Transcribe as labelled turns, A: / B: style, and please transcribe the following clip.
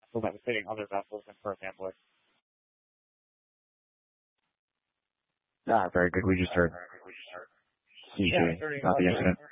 A: vessel that was hitting other vessels in Perth Amboy.
B: Very good. We just heard CJ, not the incident.